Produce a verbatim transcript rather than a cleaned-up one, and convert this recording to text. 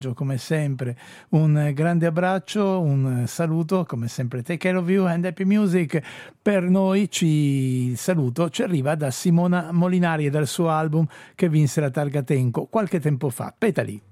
come sempre un grande abbraccio, un saluto, come sempre take care of you and happy music. Per noi ci il saluto ci arriva da Simona Molinari e dal suo album che vinse la Targa Tenco qualche tempo fa, Petali.